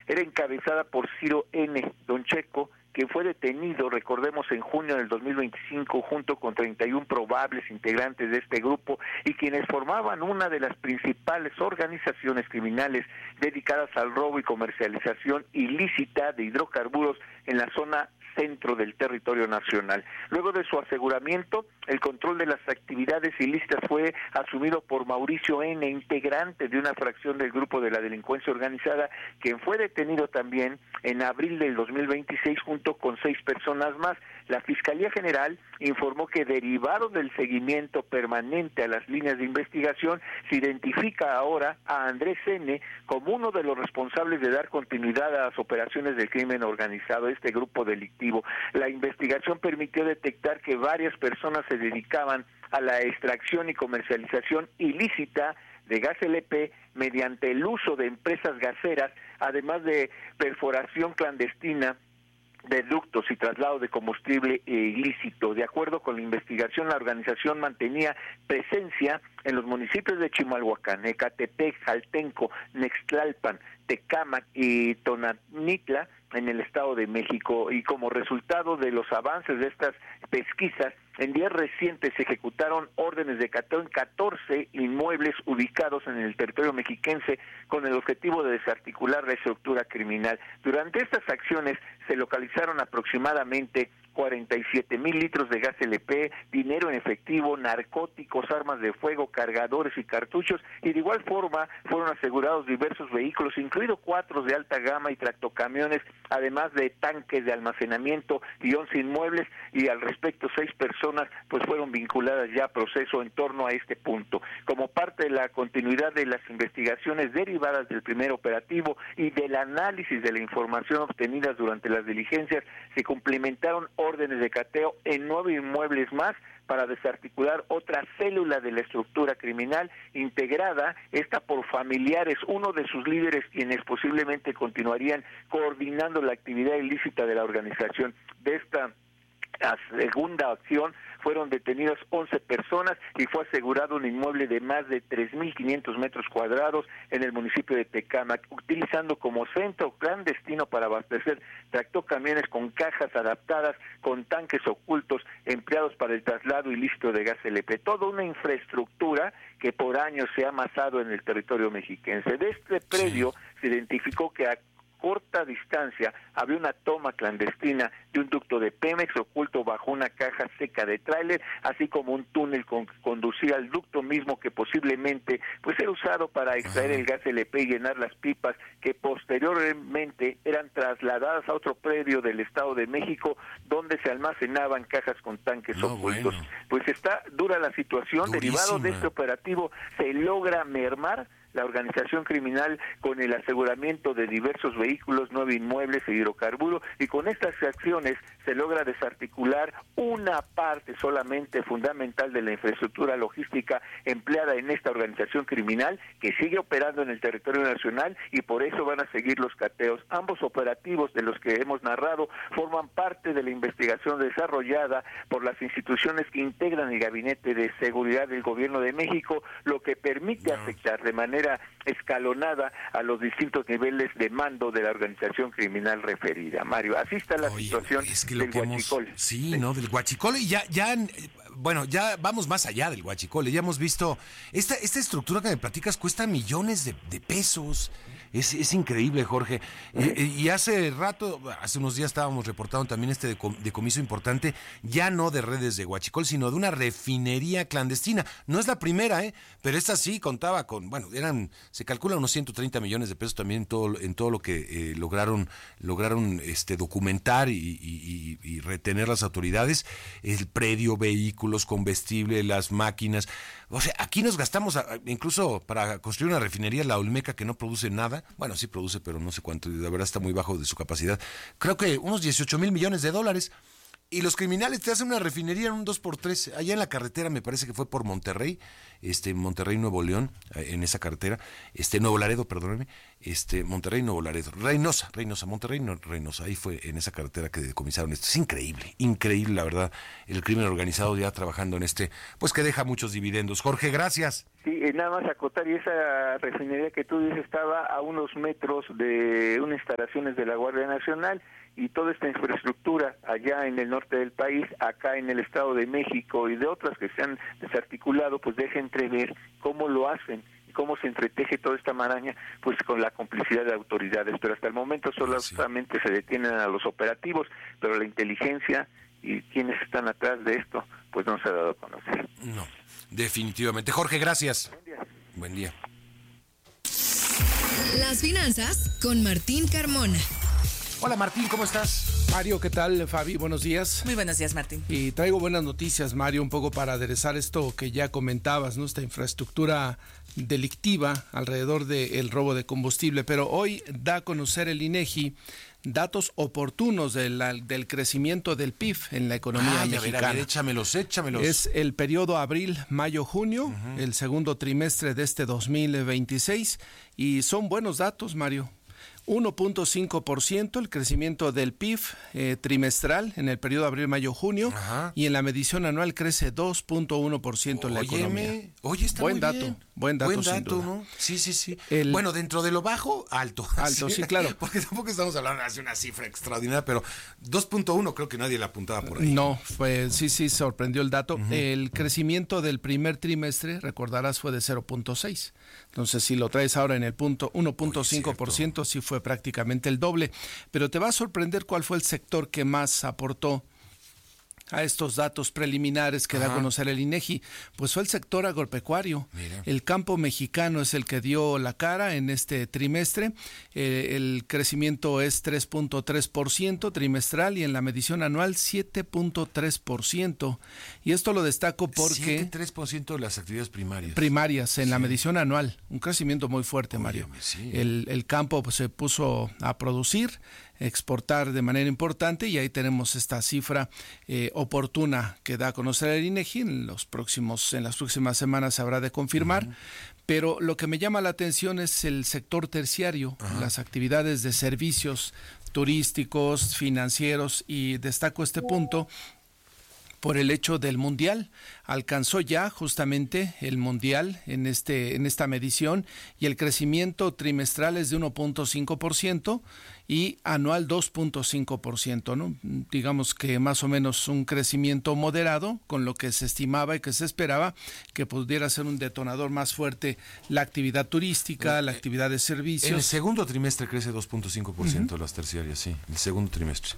era encabezada por Ciro N. Don Checo, quien fue detenido, recordemos, en junio del 2025 junto con 31 probables integrantes de este grupo y quienes formaban una de las principales organizaciones criminales dedicadas al robo y comercialización ilícita de hidrocarburos en la zona centro del territorio nacional. Luego de su aseguramiento, el control de las actividades ilícitas fue asumido por Mauricio N., integrante de una fracción del grupo de la delincuencia organizada, quien fue detenido también en abril del 2026 junto con 6 personas más. La Fiscalía General informó que derivado del seguimiento permanente a las líneas de investigación, se identifica ahora a Andrés N. como uno de los responsables de dar continuidad a las operaciones del crimen organizado, este grupo delictivo. La investigación permitió detectar que varias personas se dedicaban a la extracción y comercialización ilícita de gas LP mediante el uso de empresas gaseras, además de perforación clandestina de ductos y traslado de combustible ilícito. De acuerdo con la investigación, la organización mantenía presencia en los municipios de Chimalhuacán, Ecatepec, Jaltenco, Nextlalpan, Tecámac y Tonanitla, en el Estado de México, y como resultado de los avances de estas pesquisas, en días recientes se ejecutaron órdenes de cateo en 14 inmuebles ubicados en el territorio mexiquense con el objetivo de desarticular la estructura criminal. Durante estas acciones se localizaron aproximadamente 47,000 litros de gas LP, dinero en efectivo, narcóticos, armas de fuego, cargadores y cartuchos, y de igual forma fueron asegurados diversos vehículos, incluidos 4 de alta gama y tractocamiones, además de tanques de almacenamiento y 11 inmuebles, y al respecto 6 personas pues fueron vinculadas ya a proceso en torno a este punto. Como parte de la continuidad de las investigaciones derivadas del primer operativo y del análisis de la información obtenida durante las diligencias, se complementaron órdenes de cateo en 9 inmuebles más para desarticular otra célula de la estructura criminal integrada, esta por familiares, uno de sus líderes quienes posiblemente continuarían coordinando la actividad ilícita de la organización. De esta segunda acción fueron detenidas 11 personas y fue asegurado un inmueble de más de 3,500 metros cuadrados en el municipio de Tecámac, utilizando como centro clandestino para abastecer tractocamiones con cajas adaptadas con tanques ocultos empleados para el traslado ilícito de gas LP. Toda una infraestructura que por años se ha amasado en el territorio mexiquense. De este predio se identificó que a corta distancia había una toma clandestina de un ducto de Pemex oculto bajo una caja seca de tráiler, así como un túnel que conducía al ducto mismo que posiblemente pues era usado para extraer el gas LP y llenar las pipas que posteriormente eran trasladadas a otro predio del Estado de México donde se almacenaban cajas con tanques ocultos. Bueno. Pues está dura la situación. Durísima. Derivado de este operativo se logra mermar la organización criminal con el aseguramiento de diversos vehículos, 9 inmuebles e hidrocarburo, y con estas acciones se logra desarticular una parte solamente fundamental de la infraestructura logística empleada en esta organización criminal que sigue operando en el territorio nacional, y por eso van a seguir los cateos. Ambos operativos de los que hemos narrado forman parte de la investigación desarrollada por las instituciones que integran el Gabinete de Seguridad del Gobierno de México, lo que permite afectar de manera escalonada a los distintos niveles de mando de la organización criminal referida. Mario, así está la situación del Huachicol. Del Huachicol, y ya, bueno, ya vamos más allá del Huachicol. Ya hemos visto, esta estructura que me platicas cuesta millones de pesos. Es increíble, Jorge. Y hace unos días estábamos reportando también decomiso importante, ya no de redes de Huachicol, sino de una refinería clandestina. No es la primera, pero esta sí contaba con, se calcula unos 130 millones de pesos también en todo lo que lograron documentar y retener las autoridades, el predio, vehículos, combustible, las máquinas. O sea, aquí nos gastamos, incluso para construir una refinería, la Olmeca, que no produce nada, bueno, sí produce, pero no sé cuánto, de verdad está muy bajo de su capacidad, creo que unos 18,000 millones de dólares. Y los criminales te hacen una refinería en un 2x3, allá en la carretera, me parece que fue por Monterrey, Monterrey, Nuevo León, en esa carretera, Nuevo Laredo, perdónenme, Monterrey, Nuevo Laredo, Reynosa, Monterrey, Reynosa, ahí fue en esa carretera que decomisaron esto. Es increíble, la verdad, el crimen organizado ya trabajando en pues que deja muchos dividendos. Jorge, gracias. Sí, nada más acotar, y esa refinería que tú dices estaba a unos metros de unas instalaciones de la Guardia Nacional, y toda esta infraestructura allá en el norte del país, acá en el Estado de México y de otras que se han desarticulado, pues deja entrever cómo lo hacen, cómo se entreteje toda esta maraña, pues con la complicidad de autoridades, pero hasta el momento solamente se detienen a los operativos, pero la inteligencia y quienes están atrás de esto, pues no se ha dado a conocer. No, definitivamente. Jorge, gracias. Buen día. Las finanzas con Martín Carmona. Hola Martín, ¿cómo estás? Mario, ¿qué tal? Fabi, buenos días. Muy buenos días, Martín. Y traigo buenas noticias, Mario, un poco para aderezar esto que ya comentabas, ¿no? Esta infraestructura delictiva alrededor del robo de combustible, pero hoy da a conocer el INEGI datos oportunos del crecimiento del PIB en la economía mexicana. A ver, échamelos. Es el periodo abril, mayo, junio, el segundo trimestre de este 2026, y son buenos datos, Mario. 1.5% el crecimiento del PIB trimestral en el periodo abril-mayo-junio, y en la medición anual crece 2.1% en la economía. Oye, está buen muy dato, bien. Buen dato, sin duda. ¿No? Sí. Bueno, dentro de lo bajo, alto. Alto, sí, claro. Porque tampoco estamos hablando de una cifra extraordinaria, pero 2.1 creo que nadie la apuntaba por ahí. No, pues sí, sorprendió el dato. El crecimiento del primer trimestre, recordarás, fue de 0.6. Entonces, si lo traes ahora en el punto 1.5%, sí fue prácticamente el doble. Pero te va a sorprender cuál fue el sector que más aportó a estos datos preliminares que da a conocer el INEGI, pues fue el sector agropecuario. Mira. El campo mexicano es el que dio la cara en este trimestre. El crecimiento es 3.3% trimestral y en la medición anual 7.3%. Y esto lo destaco porque 7.3% de las actividades primarias en la medición anual. Un crecimiento muy fuerte, Mario. Sí. El campo pues, se puso a producir, exportar de manera importante, y ahí tenemos esta cifra oportuna que da a conocer el INEGI. En las próximas semanas se habrá de confirmar. Pero lo que me llama la atención es el sector terciario, las actividades de servicios turísticos, financieros, y destaco este punto por el hecho del Mundial. Alcanzó ya justamente el Mundial en esta medición, y el crecimiento trimestral es de 1.5% y anual 2.5%, ¿no? Digamos que más o menos un crecimiento moderado con lo que se estimaba y que se esperaba que pudiera ser un detonador más fuerte la actividad turística, la actividad de servicios. En el segundo trimestre crece 2.5% las terciarias, sí, el segundo trimestre.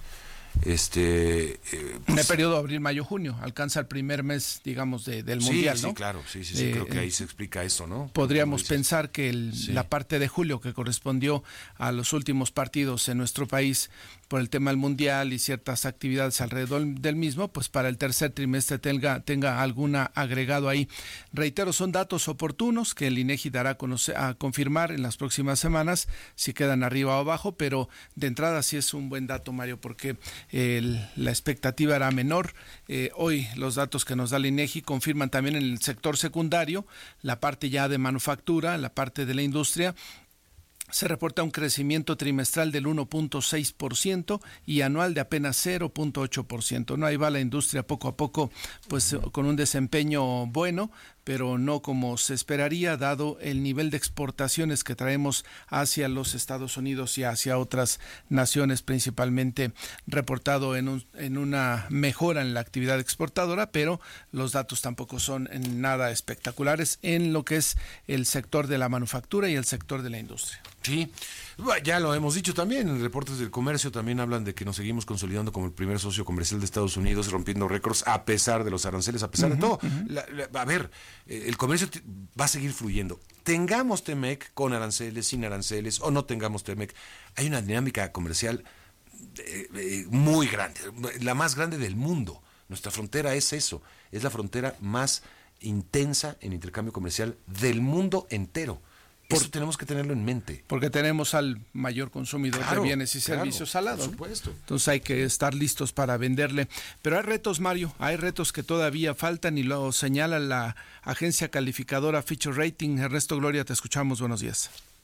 En el periodo abril-mayo-junio alcanza el primer mes, digamos, del Mundial, ¿no? Sí, claro, sí, creo que ahí se explica eso, ¿no? Podríamos pensar que la parte de julio, que correspondió a los últimos partidos en nuestro país por el tema del Mundial y ciertas actividades alrededor del mismo, pues para el tercer trimestre tenga alguna agregado ahí. Reitero, son datos oportunos que el INEGI dará a confirmar en las próximas semanas si quedan arriba o abajo, pero de entrada sí es un buen dato, Mario, porque la expectativa era menor. Hoy los datos que nos da el INEGI confirman también en el sector secundario, la parte ya de manufactura, la parte de la industria. Se reporta un crecimiento trimestral del 1.6% y anual de apenas 0.8%. No, ahí va la industria poco a poco, pues con un desempeño bueno, pero no como se esperaría, dado el nivel de exportaciones que traemos hacia los Estados Unidos y hacia otras naciones, principalmente reportado en una mejora en la actividad exportadora, pero los datos tampoco son nada espectaculares en lo que es el sector de la manufactura y el sector de la industria. Sí, ya lo hemos dicho también, en reportes del comercio también hablan de que nos seguimos consolidando como el primer socio comercial de Estados Unidos, rompiendo récords a pesar de los aranceles, a pesar de todo. A ver, el comercio va a seguir fluyendo. Tengamos TEMEC con aranceles, sin aranceles, o no tengamos TEMEC, hay una dinámica comercial muy grande, la más grande del mundo. Nuestra frontera es eso, es la frontera más intensa en intercambio comercial del mundo entero. Eso tenemos que tenerlo en mente. Porque tenemos al mayor consumidor de bienes y servicios al lado. Por supuesto. Entonces hay que estar listos para venderle. Pero hay retos, Mario, hay retos que todavía faltan y lo señala la agencia calificadora Fitch Rating. Ernesto Gloria, te escuchamos. Buenos días.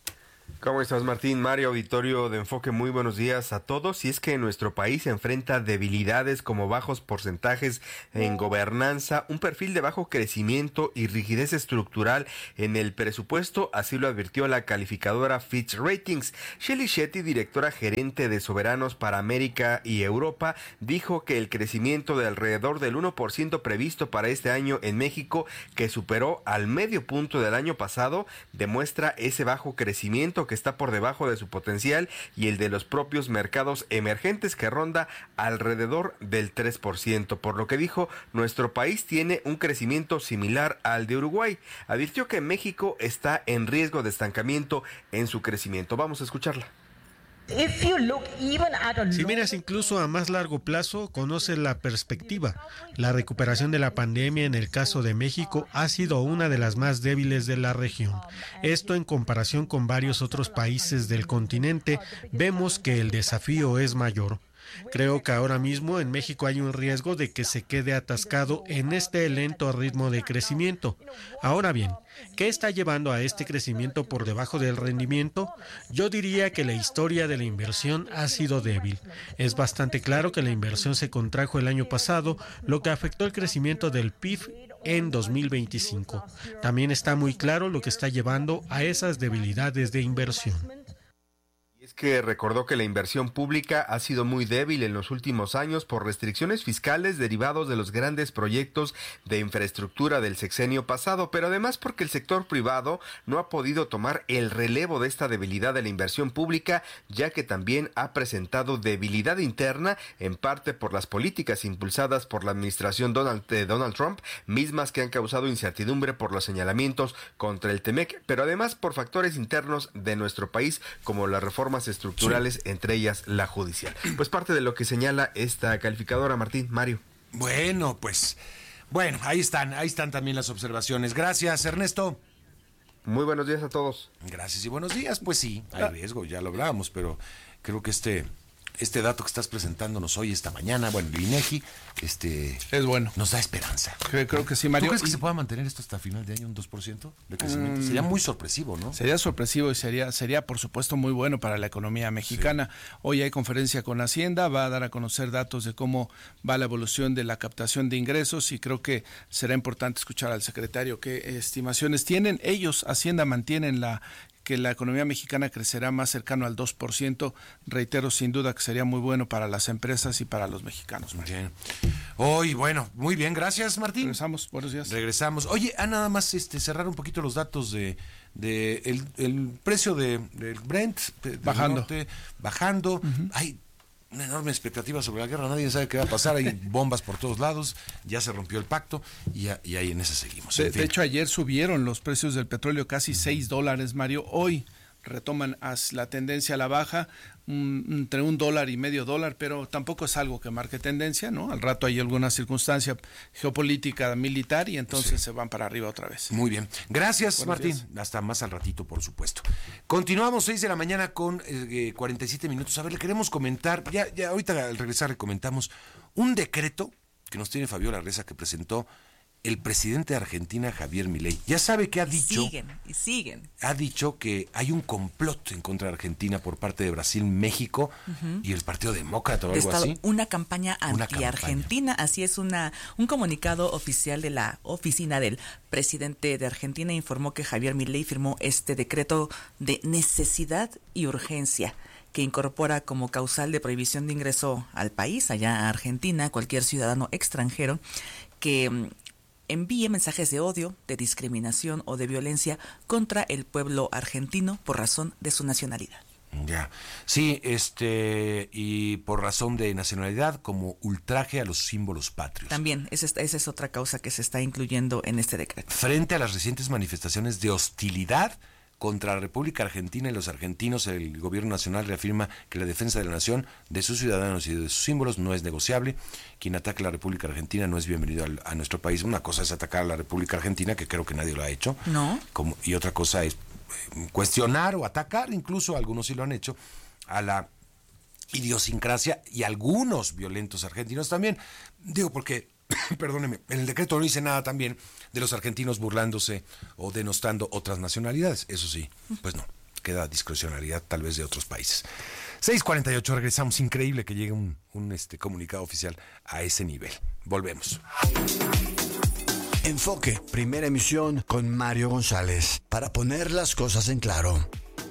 ¿Cómo estás, Martín? Mario, auditorio de Enfoque, muy buenos días a todos. Y es que nuestro país enfrenta debilidades como bajos porcentajes en gobernanza, un perfil de bajo crecimiento y rigidez estructural en el presupuesto, así lo advirtió la calificadora Fitch Ratings. Shelley Shetty, directora gerente de Soberanos para América y Europa, dijo que el crecimiento de alrededor del 1% previsto para este año en México, que superó al medio punto del año pasado, demuestra ese bajo crecimiento que está por debajo de su potencial y el de los propios mercados emergentes, que ronda alrededor del 3%. Por lo que dijo, nuestro país tiene un crecimiento similar al de Uruguay. Advirtió que México está en riesgo de estancamiento en su crecimiento. Vamos a escucharla. Si miras incluso a más largo plazo, conoces la perspectiva. La recuperación de la pandemia en el caso de México ha sido una de las más débiles de la región. Esto en comparación con varios otros países del continente, vemos que el desafío es mayor. Creo que ahora mismo en México hay un riesgo de que se quede atascado en este lento ritmo de crecimiento. Ahora bien, ¿qué está llevando a este crecimiento por debajo del rendimiento? Yo diría que la historia de la inversión ha sido débil. Es bastante claro que la inversión se contrajo el año pasado, lo que afectó el crecimiento del PIB en 2025. También está muy claro lo que está llevando a esas debilidades de inversión. Es que recordó que la inversión pública ha sido muy débil en los últimos años por restricciones fiscales derivados de los grandes proyectos de infraestructura del sexenio pasado, pero además porque el sector privado no ha podido tomar el relevo de esta debilidad de la inversión pública, ya que también ha presentado debilidad interna, en parte por las políticas impulsadas por la administración de Donald Trump, mismas que han causado incertidumbre por los señalamientos contra el TEMEC, pero además por factores internos de nuestro país, como las reformas estructurales, sí, entre ellas la judicial. Pues parte de lo que señala esta calificadora, Martín. Mario. Bueno, ahí están también las observaciones. Gracias, Ernesto. Muy buenos días a todos. Gracias y buenos días. Pues sí, hay riesgo, ya lo hablábamos, pero creo que este dato que estás presentándonos hoy, esta mañana, bueno, el INEGI, es bueno. Nos da esperanza. Creo que sí, Mario. ¿Tú crees que se pueda mantener esto hasta final de año, un 2% de crecimiento? Sería muy sorpresivo, ¿no? Sería sorpresivo y sería por supuesto muy bueno para la economía mexicana. Sí. Hoy hay conferencia con Hacienda, va a dar a conocer datos de cómo va la evolución de la captación de ingresos y creo que será importante escuchar al secretario qué estimaciones tienen. Ellos, Hacienda, mantienen que la economía mexicana crecerá más cercano al 2%, reitero, sin duda que sería muy bueno para las empresas y para los mexicanos. Bien. Hoy, bueno, muy bien, gracias, Martín. Regresamos, buenos días. Regresamos. Oye, nada más cerrar un poquito los datos de el precio del Brent bajando. Uh-huh. Hay una enorme expectativa sobre la guerra, nadie sabe qué va a pasar, hay bombas por todos lados, ya se rompió el pacto y ahí en esa seguimos. De hecho, ayer subieron los precios del petróleo casi $6, Mario. Hoy retoman la tendencia a la baja, entre $1 y medio dólar, pero tampoco es algo que marque tendencia, ¿no? Al rato hay alguna circunstancia geopolítica militar y entonces se van para arriba otra vez. Muy bien. Gracias, Buenos Martín. días. Hasta más al ratito, por supuesto. Continuamos 6 de la mañana con 47 minutos. A ver, le queremos comentar, ya ahorita al regresar le comentamos un decreto que nos tiene Fabiola Reza que presentó el presidente de Argentina, Javier Milei. Ya sabe que ha dicho... Siguen. Ha dicho que hay un complot en contra de Argentina por parte de Brasil, México y el Partido Demócrata o algo así. Una campaña anti-Argentina. Así es, un comunicado oficial de la oficina del presidente de Argentina informó que Javier Milei firmó este decreto de necesidad y urgencia que incorpora como causal de prohibición de ingreso al país, allá a Argentina, cualquier ciudadano extranjero que envíe mensajes de odio, de discriminación o de violencia contra el pueblo argentino por razón de su nacionalidad. Ya, sí, y por razón de nacionalidad, como ultraje a los símbolos patrios. También, esa es otra causa que se está incluyendo en este decreto. Frente a las recientes manifestaciones de hostilidad contra la República Argentina y los argentinos, el gobierno nacional reafirma que la defensa de la nación, de sus ciudadanos y de sus símbolos no es negociable. Quien ataque a la República Argentina no es bienvenido a nuestro país. Una cosa es atacar a la República Argentina, que creo que nadie lo ha hecho. No. Y otra cosa es cuestionar o atacar, incluso algunos sí lo han hecho, a la idiosincrasia y algunos violentos argentinos también. Digo porque... perdóneme, en el decreto no dice nada también de los argentinos burlándose o denostando otras nacionalidades, eso sí, pues no. queda discrecionalidad tal vez de otros países. 6:48, regresamos. Increíble que llegue un comunicado oficial a ese nivel. Volvemos. Enfoque, primera emisión con Mario González, para poner las cosas en claro.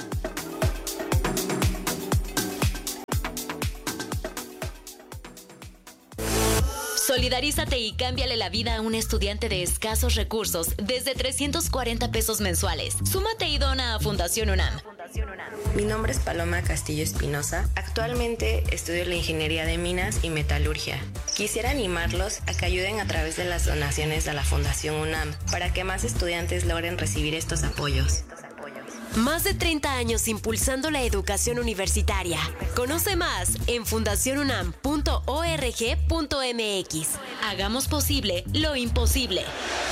Solidarízate y cámbiale la vida a un estudiante de escasos recursos desde 340 pesos mensuales. Súmate y dona a Fundación UNAM. Mi nombre es Paloma Castillo Espinosa. Actualmente estudio la ingeniería de minas y metalurgia. Quisiera animarlos a que ayuden a través de las donaciones a la Fundación UNAM para que más estudiantes logren recibir estos apoyos. Más de 30 años impulsando la educación universitaria. Conoce más en fundacionunam.org.mx. Hagamos posible lo imposible.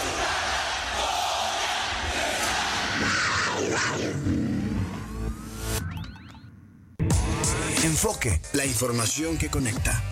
Enfoque, la información que conecta.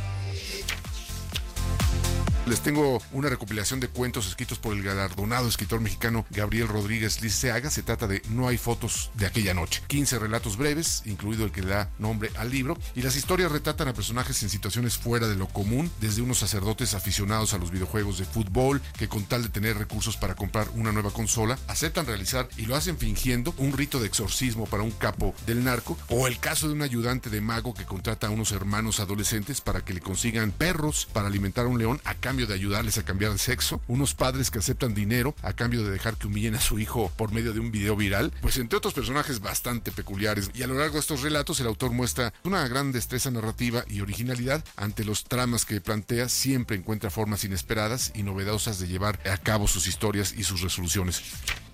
Les tengo una recopilación de cuentos escritos por el galardonado escritor mexicano Gabriel Rodríguez Liceaga. Se trata de No hay fotos de aquella noche. 15 relatos breves, incluido el que le da nombre al libro, y las historias retratan a personajes en situaciones fuera de lo común, desde unos sacerdotes aficionados a los videojuegos de fútbol que, con tal de tener recursos para comprar una nueva consola, aceptan realizar, y lo hacen fingiendo, un rito de exorcismo para un capo del narco, o el caso de un ayudante de mago que contrata a unos hermanos adolescentes para que le consigan perros para alimentar a un león a cambio de ayudarles a cambiar de sexo, unos padres que aceptan dinero a cambio de dejar que humillen a su hijo por medio de un video viral, pues entre otros personajes bastante peculiares. Y a lo largo de estos relatos el autor muestra una gran destreza narrativa y originalidad. Ante los tramas que plantea, siempre encuentra formas inesperadas y novedosas de llevar a cabo sus historias y sus resoluciones.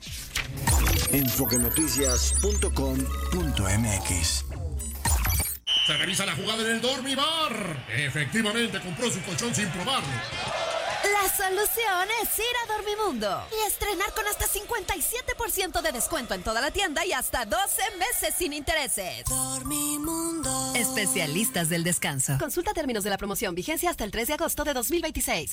Enfoquenoticias.com.mx. Se revisa la jugada en el Dormibar. Efectivamente compró su colchón sin probarlo. La solución es ir a Dormimundo y estrenar con hasta 57% de descuento en toda la tienda y hasta 12 meses sin intereses. Dormimundo. Especialistas del descanso. Consulta términos de la promoción. Vigencia hasta el 3 de agosto de 2026.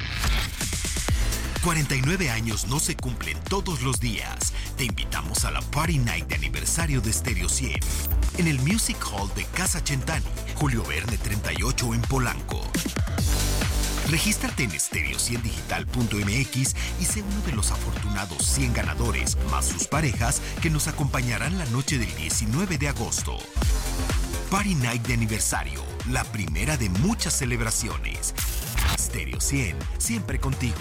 49 años no se cumplen todos los días. Te invitamos a la Party Night de aniversario de Stereo 100 en el Music Hall de Casa Centani, Julio Verne 38 en Polanco. Regístrate en stereo100digital.mx y sé uno de los afortunados 100 ganadores, más sus parejas, que nos acompañarán la noche del 19 de agosto. Party Night de aniversario, la primera de muchas celebraciones. Stereo 100, siempre contigo.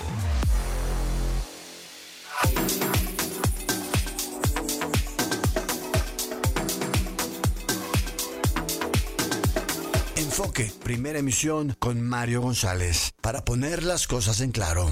Enfoque, primera emisión con Mario González, para poner las cosas en claro.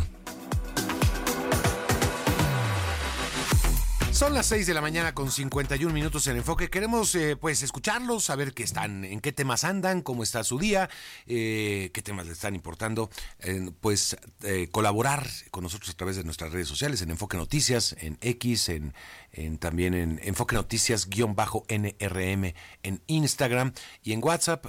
Son las 6 de la mañana con 51 minutos en Enfoque. Queremos pues escucharlos, saber qué están, en qué temas andan, cómo está su día, qué temas les están importando. Colaborar con nosotros a través de nuestras redes sociales, en Enfoque Noticias, en X, también en Enfoque Noticias-NRM en Instagram y en WhatsApp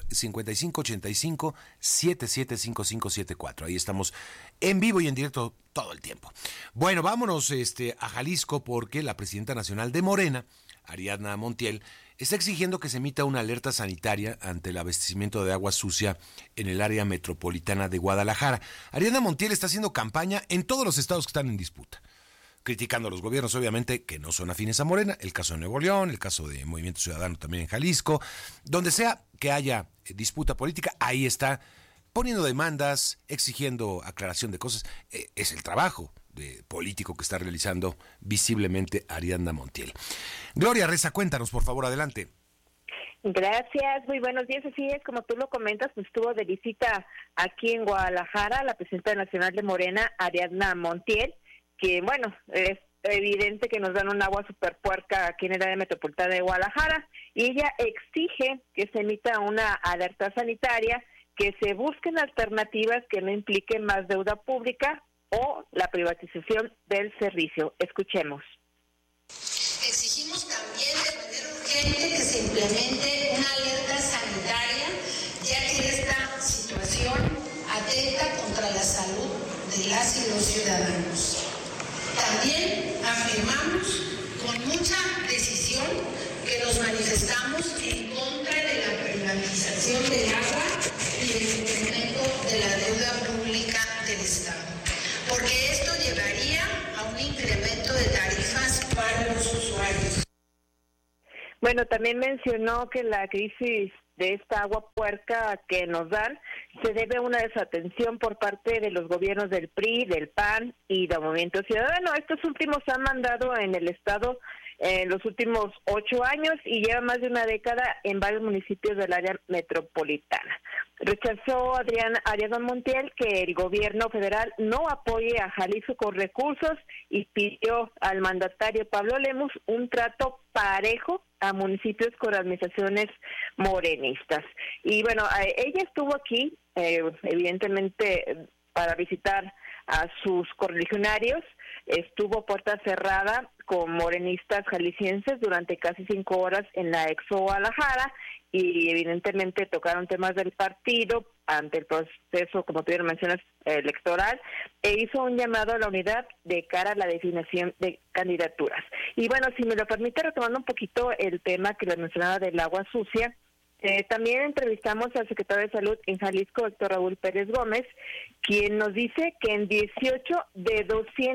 5585-775574. Ahí estamos en vivo y en directo todo el tiempo. Bueno, vámonos a Jalisco, porque la presidenta nacional de Morena, Ariadna Montiel, está exigiendo que se emita una alerta sanitaria ante el abastecimiento de agua sucia en el área metropolitana de Guadalajara. Ariadna Montiel está haciendo campaña en todos los estados que están en disputa, criticando a los gobiernos, obviamente, que no son afines a Morena, el caso de Nuevo León, el caso de Movimiento Ciudadano también en Jalisco. Donde sea que haya disputa política, ahí está poniendo demandas, exigiendo aclaración de cosas. Es el trabajo político que está realizando visiblemente Ariadna Montiel. Gloria Reza, cuéntanos, por favor, adelante. Gracias, muy buenos días. Así es, como tú lo comentas, pues estuvo de visita aquí en Guadalajara la presidenta nacional de Morena, Ariadna Montiel, que bueno, es evidente que nos dan un agua súper puerca aquí en el área metropolitana de Guadalajara, y ella exige que se emita una alerta sanitaria, que se busquen alternativas que no impliquen más deuda pública o la privatización del servicio. Escuchemos. Exigimos también de manera urgente que se implemente una alerta sanitaria, ya que esta situación atenta contra la salud de las y los ciudadanos. También afirmamos con mucha decisión que que nos manifestamos en contra de la privatización del agua y el incremento de la deuda pública del Estado, porque esto llevaría a un incremento de tarifas para los usuarios. Bueno, también mencionó que la crisis de esta agua puerca que nos dan se debe a una desatención por parte de los gobiernos del PRI, del PAN y del Movimiento Ciudadano. Estos últimos han mandado en el Estado en los últimos 8 años y lleva más de una década en varios municipios del área metropolitana. Rechazó Ariadna Montiel que el gobierno federal no apoye a Jalisco con recursos y pidió al mandatario Pablo Lemus un trato parejo a municipios con administraciones morenistas. Y bueno, ella estuvo aquí, evidentemente, para visitar a sus correligionarios, estuvo puerta cerrada con morenistas jaliscienses durante casi 5 horas en la Expo Guadalajara y evidentemente tocaron temas del partido ante el proceso, como tú bien mencionas, electoral, e hizo un llamado a la unidad de cara a la definición de candidaturas. Y bueno, si me lo permite, retomando un poquito el tema que les mencionaba del agua sucia, también entrevistamos al secretario de Salud en Jalisco, Héctor Raúl Pérez Gómez, quien nos dice que en 18 de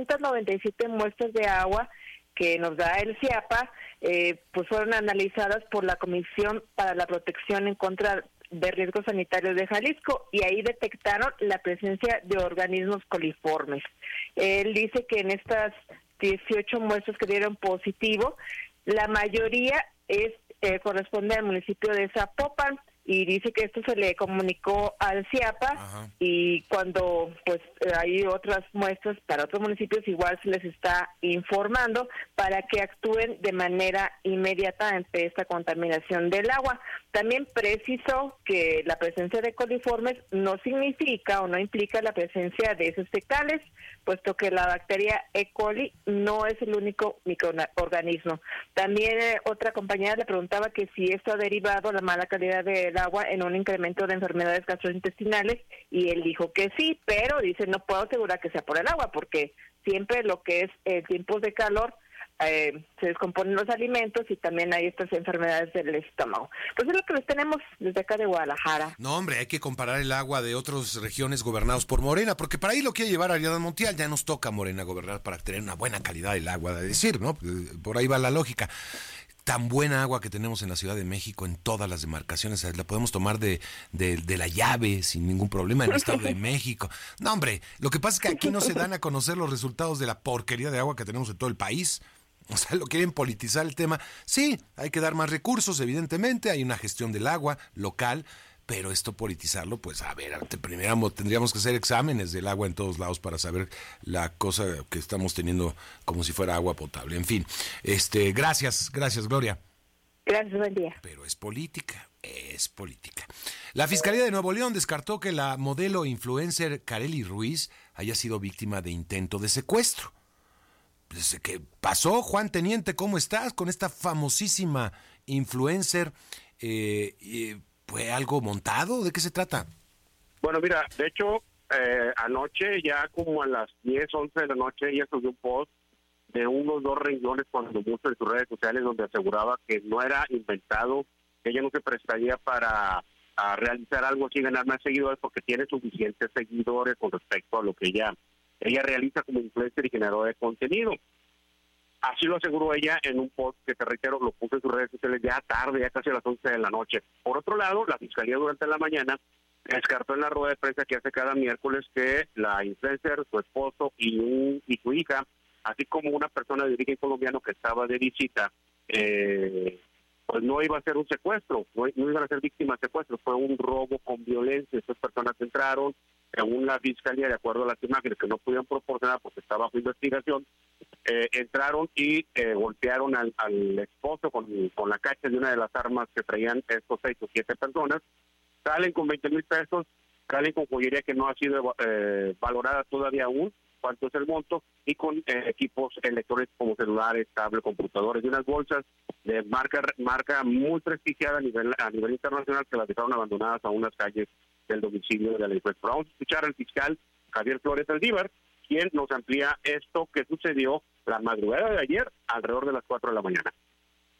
297 muestras de agua que nos da el CIAPA, pues fueron analizadas por la Comisión para la Protección en contra de Riesgos Sanitarios de Jalisco y ahí detectaron la presencia de organismos coliformes. Él dice que en estas 18 muestras que dieron positivo, la mayoría corresponde al municipio de Zapopan y dice que esto se le comunicó al CIAPA. Ajá. Y cuando pues hay otras muestras para otros municipios igual se les está informando para que actúen de manera inmediata ante esta contaminación del agua. También precisó que la presencia de coliformes no significa o no implica la presencia de heces fecales, puesto que la bacteria E. coli no es el único microorganismo. También otra compañera le preguntaba que si esto ha derivado la mala calidad del agua en un incremento de enfermedades gastrointestinales y él dijo que sí, pero dice no puedo asegurar que sea por el agua porque siempre lo que es tiempos de calor se descomponen los alimentos y también hay estas enfermedades del estómago. Pues es lo que les tenemos desde acá de Guadalajara. No, hombre, hay que comparar el agua de otras regiones gobernados por Morena, porque para ahí lo quiere llevar Ariadna Montiel, ya nos toca Morena gobernar para tener una buena calidad del agua, de decir, ¿no? Por ahí va la lógica. Tan buena agua que tenemos en la Ciudad de México, en todas las demarcaciones, la podemos tomar de la llave sin ningún problema en el Estado de México. No, hombre, lo que pasa es que aquí no se dan a conocer los resultados de la porquería de agua que tenemos en todo el país. O sea, lo quieren politizar el tema. Sí, hay que dar más recursos, evidentemente, hay una gestión del agua local, pero esto politizarlo, pues a ver, primero tendríamos que hacer exámenes del agua en todos lados para saber la cosa que estamos teniendo como si fuera agua potable. En fin, gracias, Gloria. Gracias, buen día. Pero es política. La Fiscalía de Nuevo León descartó que la modelo influencer Kareli Ruiz haya sido víctima de intento de secuestro. ¿Qué pasó, Juan Teniente? ¿Cómo estás con esta famosísima influencer? ¿Fue algo montado? ¿De qué se trata? Bueno, mira, de hecho, anoche, ya como a las 10, 11 de la noche, ella subió un post de unos 2 renglones cuando mucho en sus redes sociales donde aseguraba que no era inventado, que ella no se prestaría para realizar algo así, ganar más seguidores, porque tiene suficientes seguidores con respecto a lo que ella realiza como influencer y generadora de contenido. Así lo aseguró ella en un post que, te reitero, lo puso en sus redes sociales ya tarde, ya casi a las 11 de la noche. Por otro lado, la Fiscalía durante la mañana descartó en la rueda de prensa que hace cada miércoles que la influencer, su esposo y su hija, así como una persona de origen colombiano que estaba de visita, pues no iba a ser un secuestro, no iban a ser víctimas de secuestro, fue un robo con violencia. Estas personas entraron, según la Fiscalía, de acuerdo a las imágenes que no pudieron proporcionar porque estaba bajo investigación, entraron y golpearon al esposo con la cacha de una de las armas que traían estos 6 o 7 personas. Salen con 20,000 pesos, salen con joyería que no ha sido valorada todavía aún, cuánto es el monto, y con equipos electrónicos como celulares, tablets, computadores y unas bolsas de marca muy prestigiada a nivel internacional que las dejaron abandonadas a unas calles del domicilio de la influencer. Vamos a escuchar al fiscal Javier Flores Aldívar, quien nos amplía esto que sucedió la madrugada de ayer alrededor de las 4 de la mañana.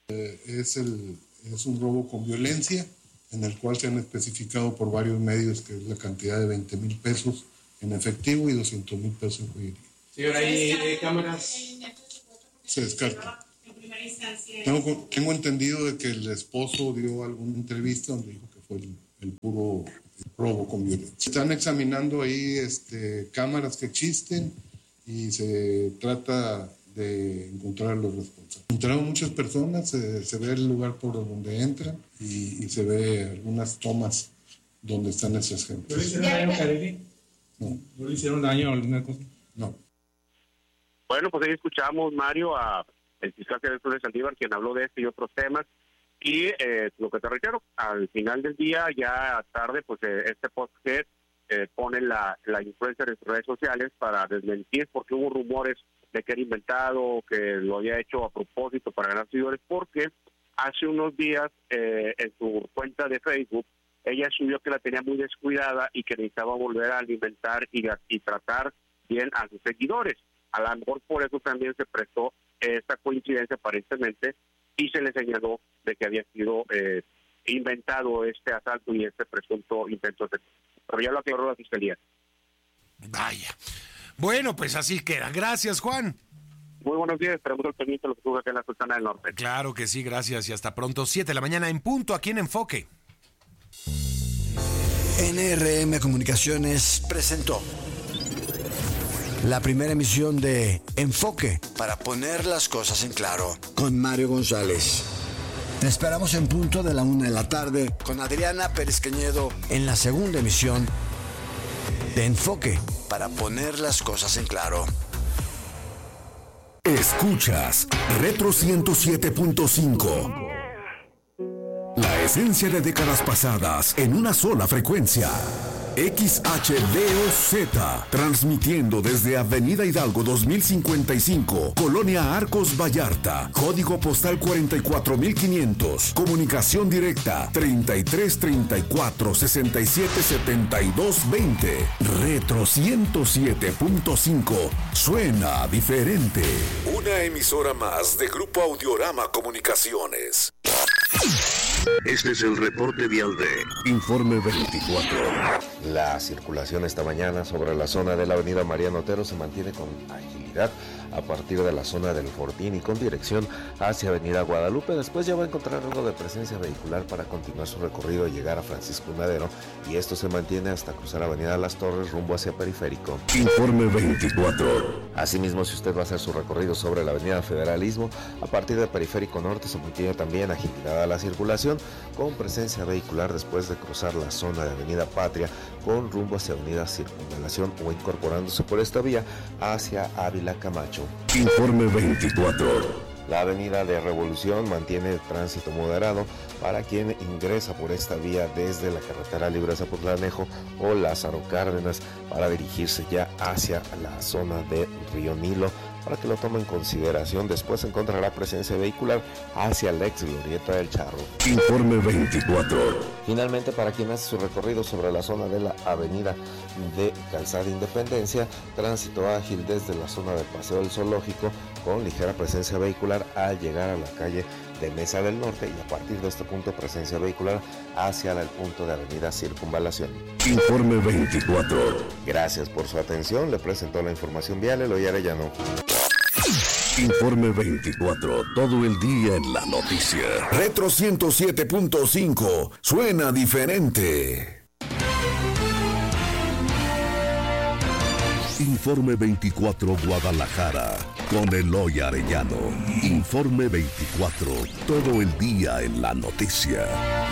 Es un robo con violencia, en el cual se han especificado por varios medios que es la cantidad de 20,000 pesos en efectivo y 200,000 pesos en joyería. Señor, ¿hay cámaras? Se descarta. Tengo entendido de que el esposo dio alguna entrevista donde dijo que fue el puro robo con violencia. Están examinando ahí cámaras que existen y se trata de encontrar a los responsables. Entraron muchas personas, se ve el lugar por donde entran y se ve algunas tomas donde están esas gentes. ¿No le hicieron daño, Kareli? No. ¿No le hicieron daño o alguna cosa? No. Bueno, pues ahí escuchamos, Mario, a el fiscal de Saldívar, quien habló de este y otros temas. Y lo que te reitero, al final del día, ya tarde, pues este post que pone la influencer en sus redes sociales para desmentir, porque hubo rumores de que era inventado, que lo había hecho a propósito para ganar seguidores, porque hace unos días en su cuenta de Facebook, ella subió que la tenía muy descuidada y que necesitaba volver a alimentar y tratar bien a sus seguidores. A lo mejor por eso también se prestó esta coincidencia aparentemente y se le señaló de que había sido inventado este asalto y este presunto intento de... Pero ya lo aclaró la fiscalía. Vaya. Bueno, pues así queda. Gracias, Juan. Muy buenos días, esperamos el pendiente de lo que ocurre acá en la Sultana del Norte. Claro que sí, gracias y hasta pronto. 7 de la mañana en punto aquí en Enfoque. NRM Comunicaciones presentó la primera emisión de Enfoque para poner las cosas en claro con Mario González. Te esperamos en punto de la 1:00 p.m. con Adriana Pérez Cañedo en la segunda emisión de Enfoque para poner las cosas en claro. Escuchas Retro 107.5. La esencia de décadas pasadas en una sola frecuencia. XHDOZ, transmitiendo desde Avenida Hidalgo 2055, Colonia Arcos Vallarta, código postal 44500, comunicación directa 3334-677220, Retro 107.5, suena diferente. Una emisora más de Grupo Audiorama Comunicaciones. Este es el reporte vial de Informe 24. La circulación esta mañana sobre la zona de la avenida Mariano Otero se mantiene con agilidad a partir de la zona del Fortín y con dirección hacia avenida Guadalupe. Después ya va a encontrar algo de presencia vehicular para continuar su recorrido y llegar a Francisco Madero, y esto se mantiene hasta cruzar avenida Las Torres rumbo hacia Periférico. Informe 24. Asimismo, si usted va a hacer su recorrido sobre la avenida Federalismo, a partir de Periférico Norte se mantiene también agilidad a la circulación con presencia vehicular después de cruzar la zona de avenida Patria con rumbo hacia avenida Circunvalación o incorporándose por esta vía hacia Ávila Camacho. Informe 24. La avenida de Revolución mantiene tránsito moderado para quien ingresa por esta vía desde la carretera Libre Zapotlanejo o Lázaro Cárdenas para dirigirse ya hacia la zona de Río Nilo, para que lo tome en consideración. Después encontrará presencia vehicular hacia la ex glorieta del Charro. Informe 24. Finalmente, para quien hace su recorrido sobre la zona de la avenida de Calzada Independencia, tránsito ágil desde la zona del Paseo del Zoológico con ligera presencia vehicular al llegar a la calle de Mesa del Norte, y a partir de este punto presencia vehicular hacia el punto de avenida Circunvalación. Informe 24. Gracias por su atención. Le presentó la información vial Eloy Arellano. Informe 24, todo el día en la noticia. Retro 107.5, suena diferente. Informe 24 Guadalajara, con Eloy Arellano. Informe 24, todo el día en la noticia.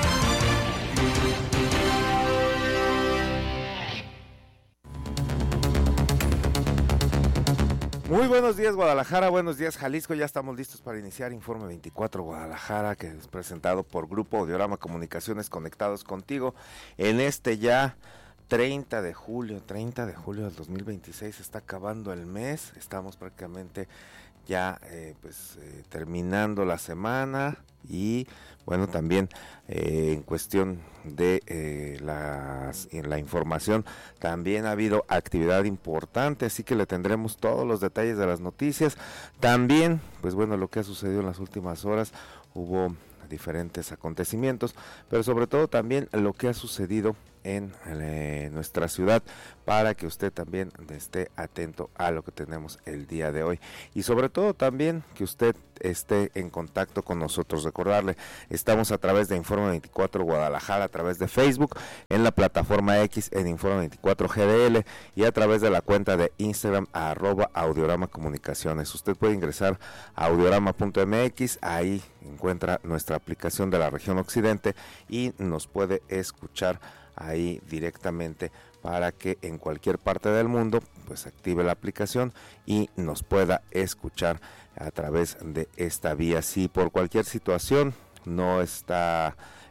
Muy buenos días Guadalajara, buenos días Jalisco, ya estamos listos para iniciar Informe 24 Guadalajara, que es presentado por Grupo Audiorama Comunicaciones, conectados contigo en este ya 30 de julio del 2026, está acabando el mes, estamos prácticamente ya terminando la semana y bueno, también en cuestión de la información también ha habido actividad importante, así que le tendremos todos los detalles de las noticias. También, pues bueno, lo que ha sucedido en las últimas horas, hubo diferentes acontecimientos, pero sobre todo también lo que ha sucedido en nuestra ciudad, para que usted también esté atento a lo que tenemos el día de hoy, y sobre todo también que usted esté en contacto con nosotros. Recordarle, estamos a través de Informe 24 Guadalajara, a través de Facebook, en la plataforma X en Informe 24 GDL, y a través de la cuenta de Instagram @Audiorama Comunicaciones. Usted puede ingresar a audiorama.mx, ahí encuentra nuestra aplicación de la región occidente y nos puede escuchar ahí directamente, para que en cualquier parte del mundo pues active la aplicación y nos pueda escuchar a través de esta vía. Si por cualquier situación no está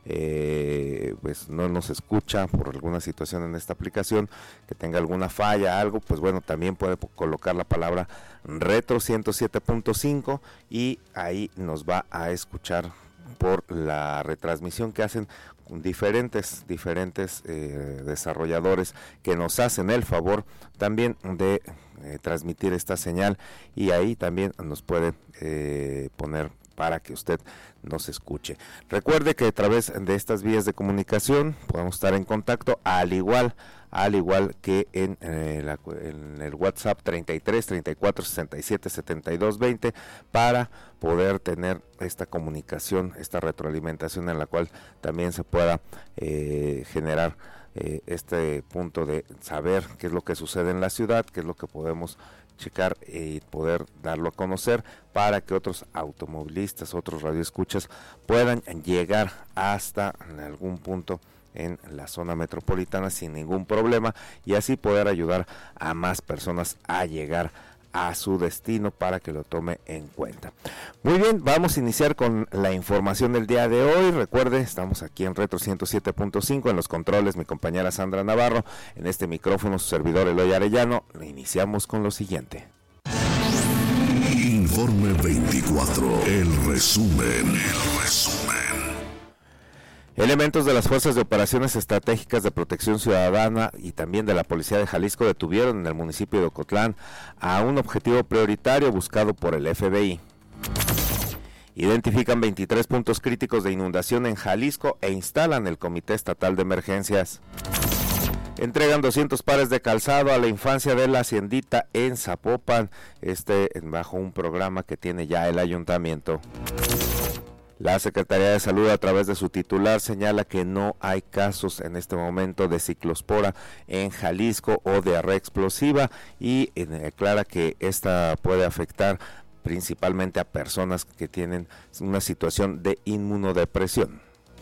pues no nos escucha por alguna situación en esta aplicación, que tenga alguna falla, algo, pues bueno, también puede colocar la palabra Retro 107.5 y ahí nos va a escuchar por la retransmisión que hacen diferentes desarrolladores, que nos hacen el favor también de transmitir esta señal, y ahí también nos puede poner para que usted nos escuche. Recuerde que a través de estas vías de comunicación podemos estar en contacto, al igual que en el WhatsApp 33 34 67 72 20, para poder tener esta comunicación, esta retroalimentación, en la cual también se pueda generar este punto de saber qué es lo que sucede en la ciudad, qué es lo que podemos checar y poder darlo a conocer, para que otros automovilistas, otros radioescuchas puedan llegar hasta algún punto en la zona metropolitana sin ningún problema, y así poder ayudar a más personas a llegar a su destino, para que lo tome en cuenta. Muy bien, vamos a iniciar con la información del día de hoy. Recuerde, estamos aquí en Retro 107.5, en los controles mi compañera Sandra Navarro, en este micrófono su servidor Eloy Arellano. Iniciamos con lo siguiente. Informe 24, el resumen. Elementos de las Fuerzas de Operaciones Estratégicas de Protección Ciudadana y también de la Policía de Jalisco detuvieron en el municipio de Ocotlán a un objetivo prioritario buscado por el FBI. Identifican 23 puntos críticos de inundación en Jalisco e instalan el Comité Estatal de Emergencias. Entregan 200 pares de calzado a la infancia de la Haciendita en Zapopan, bajo un programa que tiene ya el ayuntamiento. La Secretaría de Salud, a través de su titular, señala que no hay casos en este momento de ciclospora en Jalisco o diarrea explosiva, y aclara que esta puede afectar principalmente a personas que tienen una situación de inmunodepresión.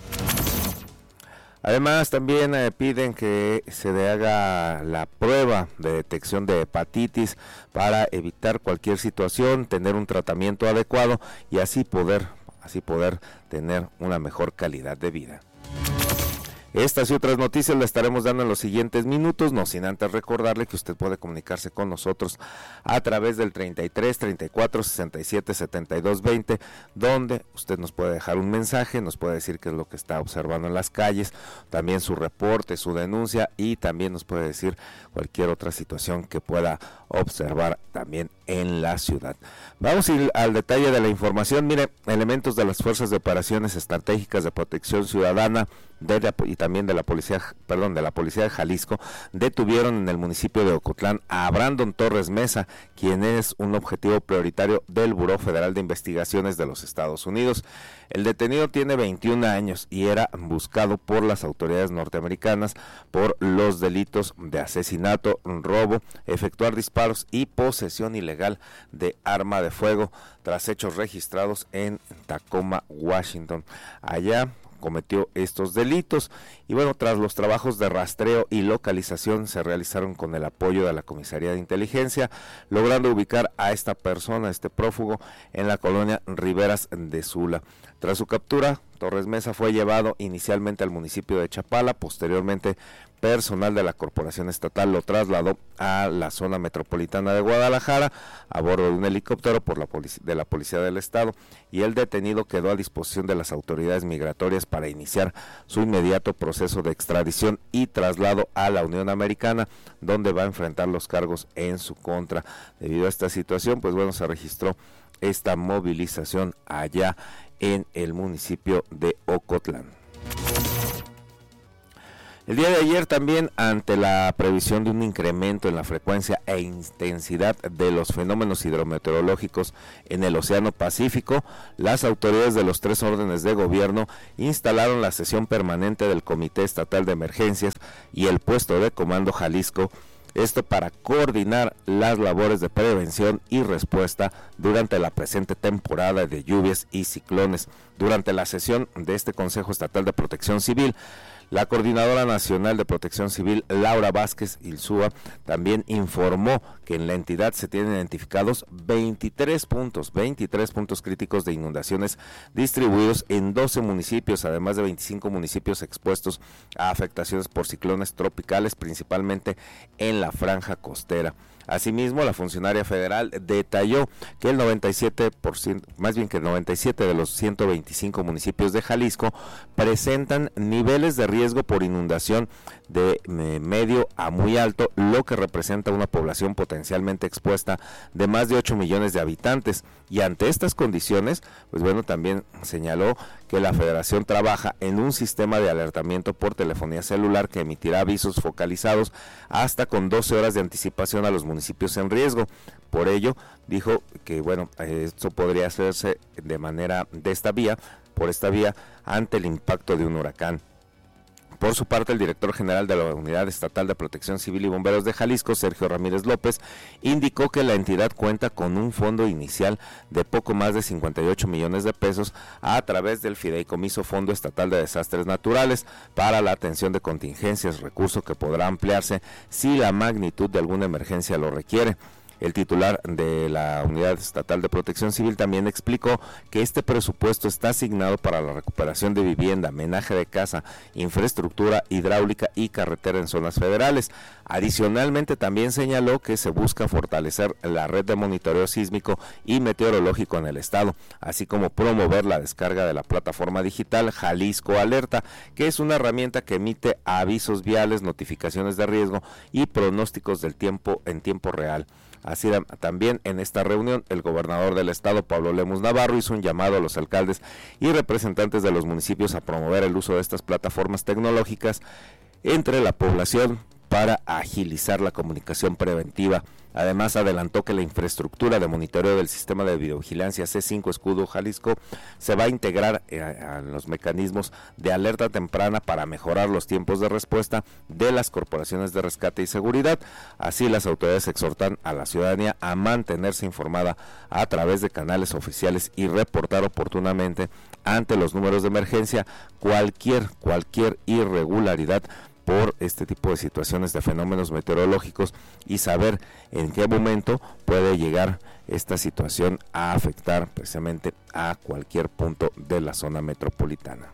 Además, también piden que se haga la prueba de detección de hepatitis para evitar cualquier situación, tener un tratamiento adecuado y así poder tener una mejor calidad de vida. Estas y otras noticias le estaremos dando en los siguientes minutos, no sin antes recordarle que usted puede comunicarse con nosotros a través del 33 34 67 72 20, donde usted nos puede dejar un mensaje, nos puede decir qué es lo que está observando en las calles, también su reporte, su denuncia, y también nos puede decir cualquier otra situación que pueda observar también en la ciudad. Vamos a ir al detalle de la información. Mire, elementos de las Fuerzas de Operaciones Estratégicas de Protección Ciudadana y también de la Policía de Jalisco detuvieron en el municipio de Ocotlán a Brandon Torres Mesa, quien es un objetivo prioritario del Buró Federal de Investigaciones de los Estados Unidos. El detenido tiene 21 años y era buscado por las autoridades norteamericanas por los delitos de asesinato, robo, efectuar disparos y posesión ilegal de arma de fuego, tras hechos registrados en Tacoma, Washington. Allá cometió estos delitos, y bueno, tras los trabajos de rastreo y localización se realizaron con el apoyo de la Comisaría de Inteligencia, logrando ubicar a esta persona, este prófugo, en la colonia Riberas de Sula. Tras su captura, Torres Mesa fue llevado inicialmente al municipio de Chapala. Posteriormente, personal de la Corporación Estatal lo trasladó a la zona metropolitana de Guadalajara a bordo de un helicóptero de la Policía del Estado, y el detenido quedó a disposición de las autoridades migratorias para iniciar su inmediato proceso de extradición y traslado a la Unión Americana, donde va a enfrentar los cargos en su contra. Debido a esta situación, pues bueno, se registró esta movilización allá en el municipio de Ocotlán. El día de ayer también, ante la previsión de un incremento en la frecuencia e intensidad de los fenómenos hidrometeorológicos en el Océano Pacífico, las autoridades de los 3 órdenes de gobierno instalaron la sesión permanente del Comité Estatal de Emergencias y el puesto de comando Jalisco, esto para coordinar las labores de prevención y respuesta durante la presente temporada de lluvias y ciclones. Durante la sesión de este Consejo Estatal de Protección Civil, la Coordinadora Nacional de Protección Civil, Laura Vázquez Ilzúa, también informó que en la entidad se tienen identificados 23 puntos críticos de inundaciones distribuidos en 12 municipios, además de 25 municipios expuestos a afectaciones por ciclones tropicales, principalmente en la franja costera. Asimismo, la funcionaria federal detalló que el 97 de los 125 municipios de Jalisco presentan niveles de riesgo por inundación de medio a muy alto, lo que representa una población potencialmente expuesta de más de 8 millones de habitantes. Y ante estas condiciones, pues bueno, también señaló que la Federación trabaja en un sistema de alertamiento por telefonía celular que emitirá avisos focalizados hasta con 12 horas de anticipación a los municipios en riesgo. Por ello, dijo que bueno, esto podría hacerse por esta vía ante el impacto de un huracán. Por su parte, el director general de la Unidad Estatal de Protección Civil y Bomberos de Jalisco, Sergio Ramírez López, indicó que la entidad cuenta con un fondo inicial de poco más de 58 millones de pesos a través del Fideicomiso Fondo Estatal de Desastres Naturales para la atención de contingencias, recurso que podrá ampliarse si la magnitud de alguna emergencia lo requiere. El titular de la Unidad Estatal de Protección Civil también explicó que este presupuesto está asignado para la recuperación de vivienda, menaje de casa, infraestructura hidráulica y carretera en zonas federales. Adicionalmente, también señaló que se busca fortalecer la red de monitoreo sísmico y meteorológico en el estado, así como promover la descarga de la plataforma digital Jalisco Alerta, que es una herramienta que emite avisos viales, notificaciones de riesgo y pronósticos del tiempo en tiempo real. Así también en esta reunión el gobernador del estado, Pablo Lemus Navarro, hizo un llamado a los alcaldes y representantes de los municipios a promover el uso de estas plataformas tecnológicas entre la población para agilizar la comunicación preventiva. Además, adelantó que la infraestructura de monitoreo del sistema de videovigilancia C5 Escudo Jalisco se va a integrar a los mecanismos de alerta temprana para mejorar los tiempos de respuesta de las corporaciones de rescate y seguridad. Así, las autoridades exhortan a la ciudadanía a mantenerse informada a través de canales oficiales y reportar oportunamente ante los números de emergencia cualquier irregularidad por este tipo de situaciones de fenómenos meteorológicos y saber en qué momento puede llegar esta situación a afectar precisamente a cualquier punto de la zona metropolitana.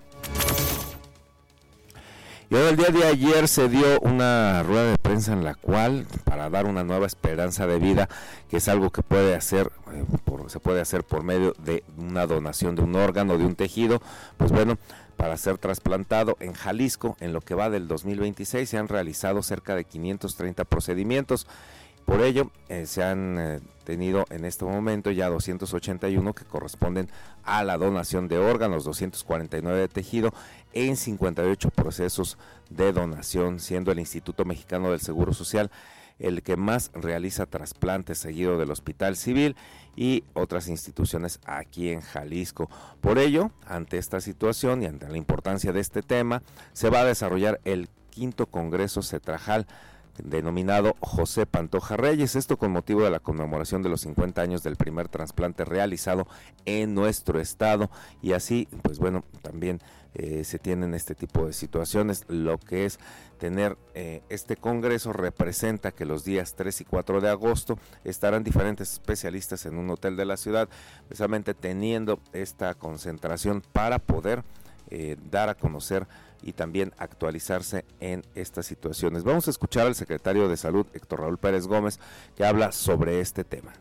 Y ahora, el día de ayer se dio una rueda de prensa en la cual, para dar una nueva esperanza de vida, que es algo que se puede hacer por medio de una donación de un órgano, de un tejido, pues bueno, para ser trasplantado en Jalisco, en lo que va del 2026, se han realizado cerca de 530 procedimientos. Por ello, se han tenido en este momento ya 281 que corresponden a la donación de órganos, 249 de tejido, en 58 procesos de donación, siendo el Instituto Mexicano del Seguro Social el que más realiza trasplantes, seguido del Hospital Civil y otras instituciones aquí en Jalisco. Por ello, ante esta situación y ante la importancia de este tema, se va a desarrollar el 5º Congreso Cetrajal, denominado José Pantoja Reyes, esto con motivo de la conmemoración de los 50 años del primer trasplante realizado en nuestro estado. Y así, pues bueno, también se tienen este tipo de situaciones. Lo que es tener este congreso representa que los días 3 y 4 de agosto estarán diferentes especialistas en un hotel de la ciudad, precisamente teniendo esta concentración para poder dar a conocer y también actualizarse en estas situaciones. Vamos a escuchar al secretario de Salud, Héctor Raúl Pérez Gómez, que habla sobre este tema.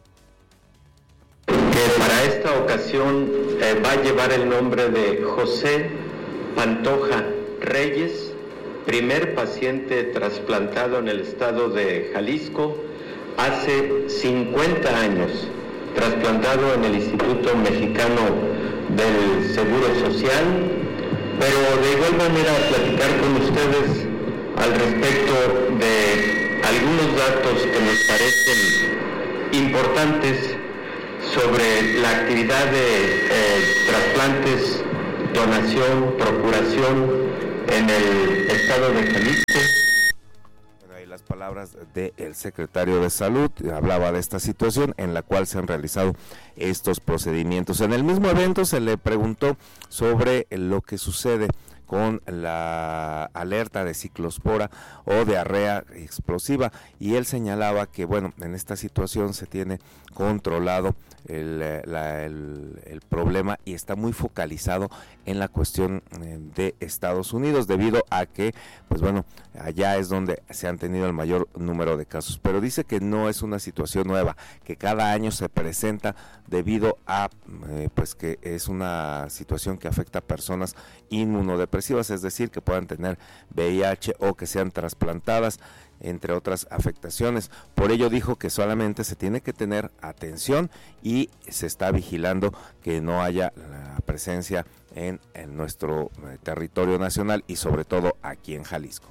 Que para esta ocasión va a llevar el nombre de José Pantoja Reyes, primer paciente trasplantado en el estado de Jalisco hace 50 años trasplantado en el Instituto Mexicano del Seguro Social, pero de igual manera platicar con ustedes al respecto de algunos datos que nos parecen importantes sobre la actividad de trasplantes, donación, procuración en el estado de Jalisco. Las palabras del secretario de Salud hablaba de esta situación en la cual se han realizado estos procedimientos. En el mismo evento se le preguntó sobre lo que sucede con la alerta de ciclospora o diarrea explosiva, y él señalaba que bueno, en esta situación se tiene controlado el problema y está muy focalizado en la cuestión de Estados Unidos, debido a que pues bueno, allá es donde se han tenido el mayor número de casos, pero dice que no es una situación nueva, que cada año se presenta debido a pues que es una situación que afecta a personas inmunodepresivas, es decir, que puedan tener VIH o que sean trasplantadas, entre otras afectaciones. Por ello dijo que solamente se tiene que tener atención y se está vigilando que no haya la presencia en nuestro territorio nacional y sobre todo aquí en Jalisco.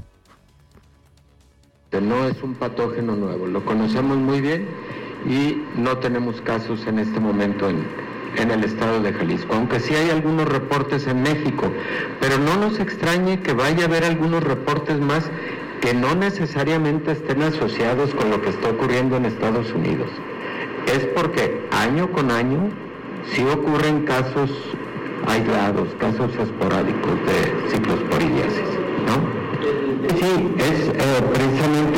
No es un patógeno nuevo, lo conocemos muy bien y no tenemos casos en este momento en el estado de Jalisco, aunque sí hay algunos reportes en México, pero no nos extrañe que vaya a haber algunos reportes más que no necesariamente estén asociados con lo que está ocurriendo en Estados Unidos. Es porque año con año sí ocurren casos aislados, casos esporádicos de ciclosporidiasis, ¿no? Sí, es precisamente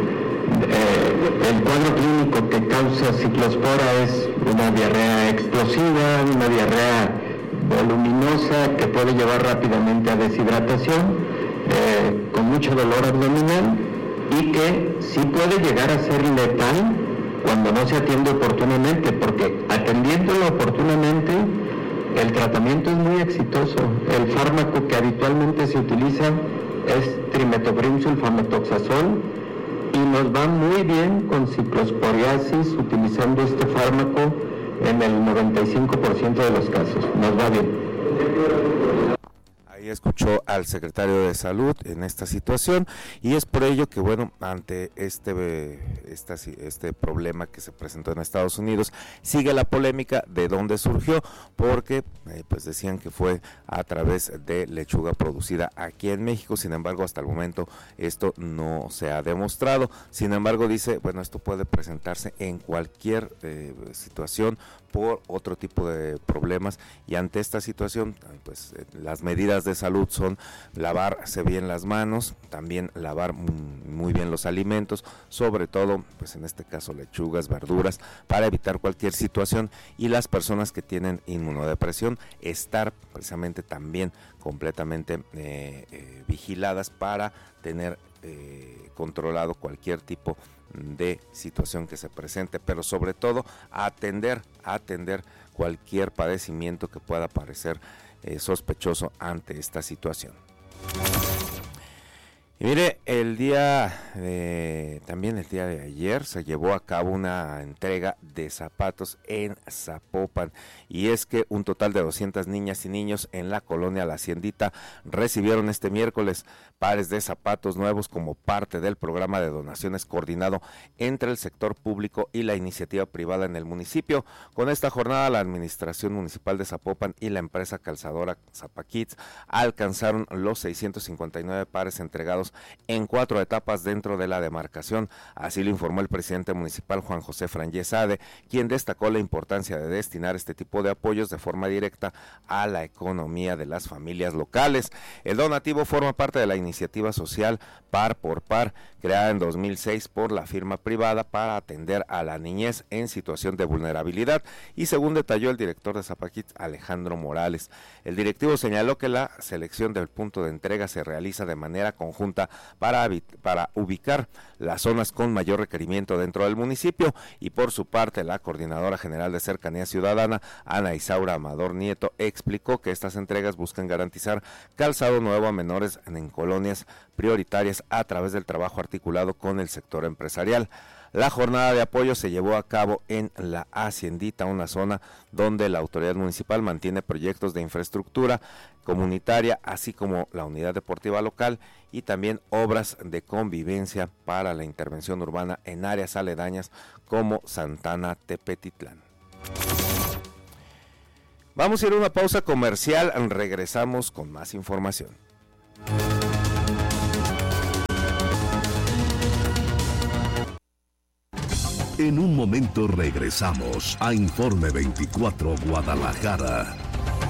el cuadro clínico que causa ciclospora es una diarrea explosiva, una diarrea voluminosa que puede llevar rápidamente a deshidratación, con mucho dolor abdominal y que sí puede llegar a ser letal cuando no se atiende oportunamente, porque atendiéndolo oportunamente el tratamiento es muy exitoso. El fármaco que habitualmente se utiliza es trimetoprim sulfamethoxazol y nos va muy bien con ciclosporiasis utilizando este fármaco en el 95% de los casos, nos va bien. Ahí escuchó al secretario de Salud en esta situación y es por ello que bueno, ante este problema que se presentó en Estados Unidos, sigue la polémica de dónde surgió, porque pues decían que fue a través de lechuga producida aquí en México. Sin embargo, hasta el momento esto no se ha demostrado. Sin embargo, dice, bueno, esto puede presentarse en cualquier situación por otro tipo de problemas, y ante esta situación pues las medidas de salud son lavarse bien las manos, también lavar muy bien los alimentos, sobre todo pues en este caso lechugas, verduras, para evitar cualquier situación, y las personas que tienen inmunodepresión estar precisamente también completamente vigiladas para tener controlado cualquier tipo de situación que se presente, pero sobre todo atender cualquier padecimiento que pueda parecer sospechoso ante esta situación. Y mire, también el día de ayer se llevó a cabo una entrega de zapatos en Zapopan, y es que un total de 200 niñas y niños en la colonia La Haciendita recibieron este miércoles pares de zapatos nuevos como parte del programa de donaciones coordinado entre el sector público y la iniciativa privada en el municipio. Con esta jornada, la Administración Municipal de Zapopan y la empresa calzadora Zapakids alcanzaron los 659 pares entregados en 4 etapas dentro de la demarcación. Así lo informó el presidente municipal, Juan José Frangé-Sade, quien destacó la importancia de destinar este tipo de apoyos de forma directa a la economía de las familias locales. El donativo forma parte de la iniciativa social Par por Par, creada en 2006 por la firma privada para atender a la niñez en situación de vulnerabilidad, y según detalló el director de Zapakids, Alejandro Morales, el directivo señaló que la selección del punto de entrega se realiza de manera conjunta para ubicar las zonas con mayor requerimiento dentro del municipio, y por su parte la coordinadora general de Cercanía Ciudadana, Ana Isaura Amador Nieto, explicó que estas entregas buscan garantizar calzado nuevo a menores en colonias prioritarias a través del trabajo articulado con el sector empresarial. La jornada de apoyo se llevó a cabo en la Haciendita, una zona donde la autoridad municipal mantiene proyectos de infraestructura comunitaria, así como la unidad deportiva local y también obras de convivencia para la intervención urbana en áreas aledañas como Santana Tepetitlán. Vamos a ir a una pausa comercial, regresamos con más información. En un momento regresamos a Informe 24 Guadalajara.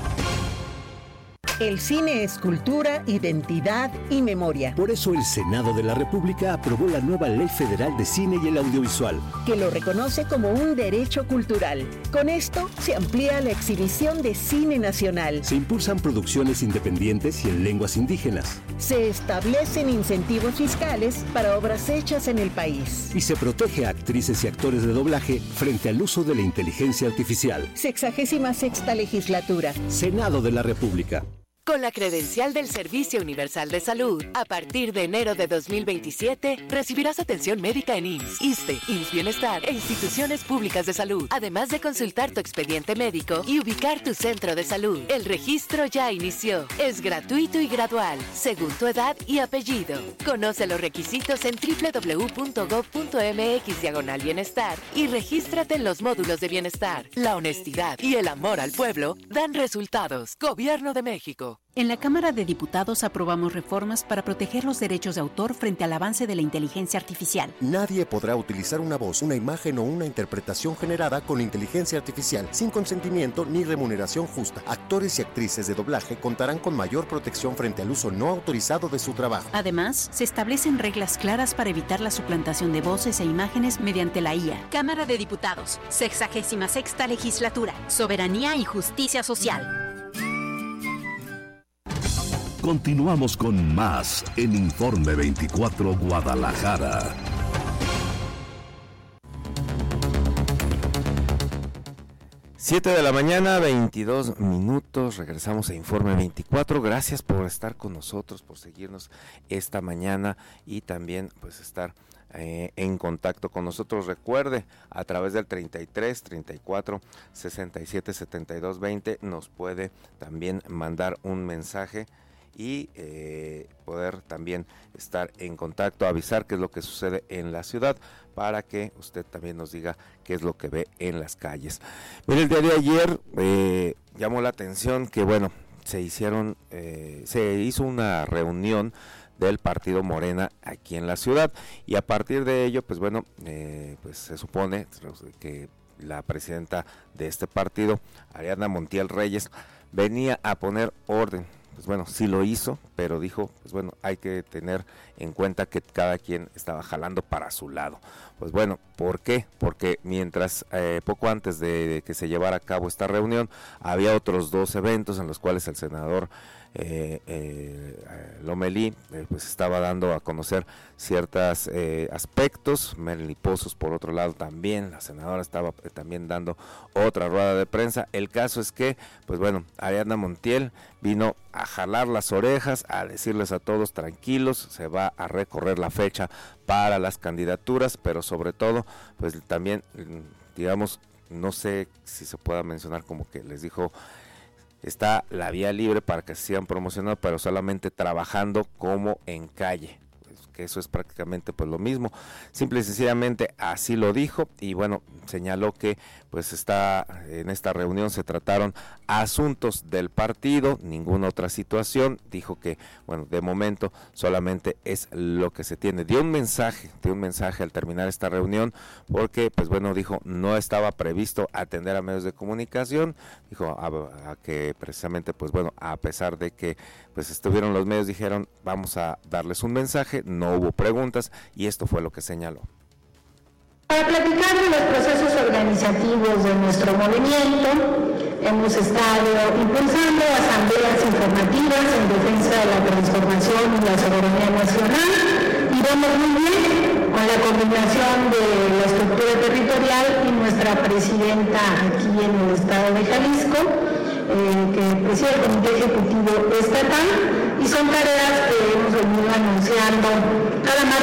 El cine es cultura, identidad y memoria. Por eso el Senado de la República aprobó la nueva Ley Federal de Cine y el Audiovisual, que lo reconoce como un derecho cultural. Con esto se amplía la exhibición de cine nacional. Se impulsan producciones independientes y en lenguas indígenas. Se establecen incentivos fiscales para obras hechas en el país. Y se protege a actrices y actores de doblaje frente al uso de la inteligencia artificial. 66ª Legislatura. Senado de la República. Con la credencial del Servicio Universal de Salud, a partir de enero de 2027, recibirás atención médica en IMSS, ISSSTE, IMSS Bienestar e instituciones públicas de salud, además de consultar tu expediente médico y ubicar tu centro de salud. El registro ya inició. Es gratuito y gradual, según tu edad y apellido. Conoce los requisitos en www.gov.mx/bienestar y regístrate en los módulos de bienestar. La honestidad y el amor al pueblo dan resultados. Gobierno de México. En la Cámara de Diputados aprobamos reformas para proteger los derechos de autor frente al avance de la inteligencia artificial. Nadie podrá utilizar una voz, una imagen o una interpretación generada con inteligencia artificial sin consentimiento ni remuneración justa. Actores y actrices de doblaje contarán con mayor protección frente al uso no autorizado de su trabajo. Además, se establecen reglas claras para evitar la suplantación de voces e imágenes mediante la IA. Cámara de Diputados, 66ª Legislatura, Soberanía y Justicia Social. Continuamos con más en Informe 24 Guadalajara. Siete de la mañana, 22 minutos. Regresamos a Informe 24. Gracias por estar con nosotros, por seguirnos esta mañana y también pues estar en contacto con nosotros. Recuerde, a través del 33 34 67 72 20 nos puede también mandar un mensaje y poder también estar en contacto, avisar qué es lo que sucede en la ciudad, para que usted también nos diga qué es lo que ve en las calles. Mire, el día de ayer llamó la atención que, bueno, se hizo una reunión del partido Morena aquí en la ciudad, y a partir de ello, pues bueno, pues se supone que la presidenta de este partido, Ariadna Montiel Reyes, venía a poner orden. Pues bueno, sí lo hizo, pero dijo, pues bueno, hay que tener en cuenta que cada quien estaba jalando para su lado. Pues bueno, ¿por qué? Porque mientras, poco antes de que se llevara a cabo esta reunión, había otros dos eventos en los cuales el senador Lomelí pues estaba dando a conocer ciertos aspectos. Melanie Pozos, por otro lado, también, la senadora estaba también dando otra rueda de prensa. El caso es que, pues bueno, Ariadna Montiel vino a jalar las orejas, a decirles a todos tranquilos, se va a recorrer la fecha para las candidaturas, pero sobre todo, pues también, digamos, no sé si se pueda mencionar, como que les dijo, está la vía libre para que se sigan promocionando, pero solamente trabajando como en calle, que eso es prácticamente pues lo mismo. Simple y sencillamente así lo dijo, y bueno, señaló que pues en esta reunión se trataron asuntos del partido, ninguna otra situación. Dijo que, bueno, de momento solamente es lo que se tiene. Dio un mensaje al terminar esta reunión, porque pues bueno, dijo, no estaba previsto atender a medios de comunicación. Dijo a que precisamente pues bueno, a pesar de que pues estuvieron los medios, dijeron, vamos a darles un mensaje, no hubo preguntas, y esto fue lo que señaló. Para platicar de los procesos organizativos de nuestro movimiento, hemos estado impulsando asambleas informativas en defensa de la transformación y la soberanía nacional, y vamos muy bien con la combinación de la estructura territorial y nuestra presidenta aquí en el estado de Jalisco, que preside el Comité Ejecutivo Estatal, y son tareas que hemos venido anunciando cada martes que da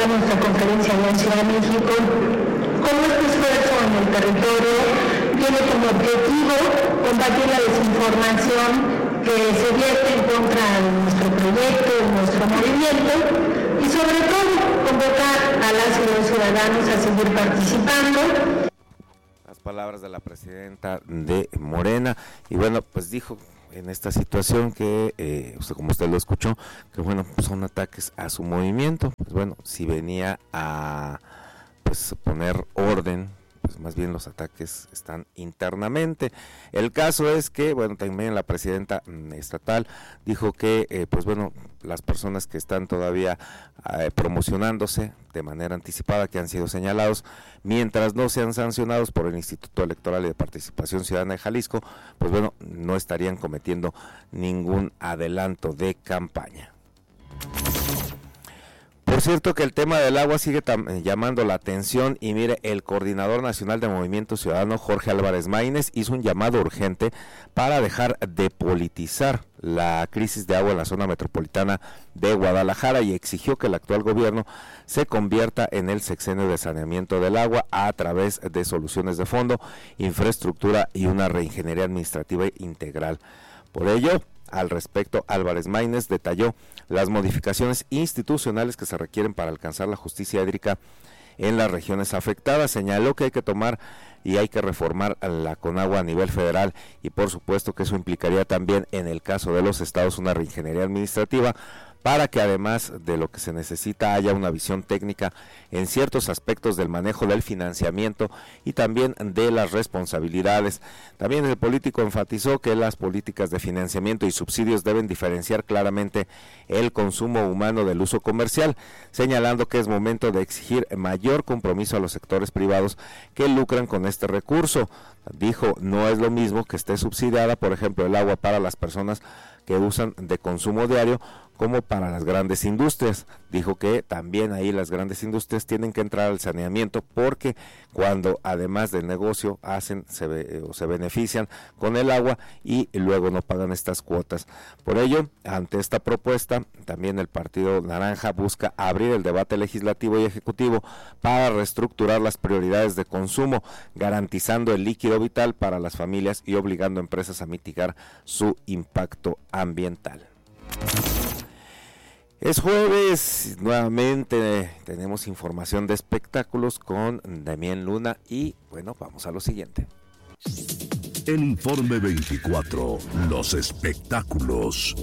a nuestra conferencia allá en Ciudad de México, cómo este esfuerzo en el territorio tiene como objetivo combatir la desinformación que se vierte en contra de nuestro proyecto, de nuestro movimiento, y sobre todo convocar a las y los ciudadanos a seguir participando. Las palabras de la presidenta de Morena, y bueno, pues dijo en esta situación que, como usted lo escuchó, que bueno, son ataques a su movimiento. Pues bueno, si venía a pues poner orden, pues más bien los ataques están internamente. El caso es que, bueno, también la presidenta estatal dijo que, pues bueno, las personas que están todavía promocionándose de manera anticipada, que han sido señalados, mientras no sean sancionados por el Instituto Electoral y de Participación Ciudadana de Jalisco, pues bueno, no estarían cometiendo ningún adelanto de campaña. Por cierto que el tema del agua sigue llamando la atención, y mire, el coordinador nacional de Movimiento Ciudadano, Jorge Álvarez Maínez, hizo un llamado urgente para dejar de politizar la crisis de agua en la zona metropolitana de Guadalajara, y exigió que el actual gobierno se convierta en el sexenio de saneamiento del agua a través de soluciones de fondo, infraestructura y una reingeniería administrativa integral. Por ello, al respecto, Álvarez Maínez detalló las modificaciones institucionales que se requieren para alcanzar la justicia hídrica en las regiones afectadas. Señaló que hay que tomar y hay que reformar la Conagua a nivel federal, y por supuesto que eso implicaría también en el caso de los estados una reingeniería administrativa, para que además de lo que se necesita haya una visión técnica en ciertos aspectos del manejo del financiamiento y también de las responsabilidades. También el político enfatizó que las políticas de financiamiento y subsidios deben diferenciar claramente el consumo humano del uso comercial, señalando que es momento de exigir mayor compromiso a los sectores privados que lucran con este recurso. Dijo, no es lo mismo que esté subsidiada, por ejemplo, el agua para las personas que usan de consumo diario, como para las grandes industrias. Dijo que también ahí las grandes industrias tienen que entrar al saneamiento, porque cuando además del negocio se benefician con el agua y luego no pagan estas cuotas. Por ello, ante esta propuesta, también el Partido Naranja busca abrir el debate legislativo y ejecutivo para reestructurar las prioridades de consumo, garantizando el líquido vital para las familias y obligando a empresas a mitigar su impacto ambiental. Es jueves, nuevamente tenemos información de espectáculos con Damián Luna, y bueno, vamos a lo siguiente. En Informe 24, los espectáculos.